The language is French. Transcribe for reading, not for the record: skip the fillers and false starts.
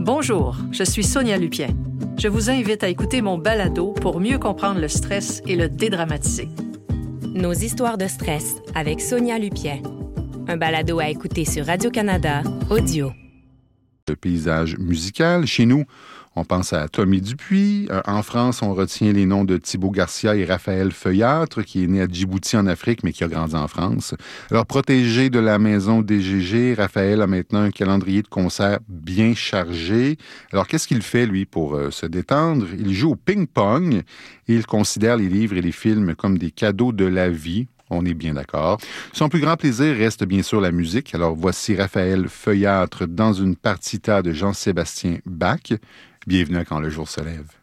Bonjour, je suis Sonia Lupien. Je vous invite à écouter mon balado pour mieux comprendre le stress et le dédramatiser. Nos histoires de stress avec Sonia Lupien. Un balado à écouter sur Radio-Canada Audio. Le paysage musical. Chez nous, on pense à Tommy Dupuis. En France, on retient les noms de Thibaut Garcia et Raphaël Feuillâtre, qui est né à Djibouti en Afrique, mais qui a grandi en France. Alors, protégé de la maison DGG, Raphaël a maintenant un calendrier de concerts bien chargé. Alors, qu'est-ce qu'il fait, lui, pour se détendre? Il joue au ping-pong et il considère les livres et les films comme des cadeaux de la vie. On est bien d'accord. Son plus grand plaisir reste bien sûr la musique. Alors, voici Raphaël Feuillâtre dans une partita de Jean-Sébastien Bach. Bienvenue à Quand le jour se lève.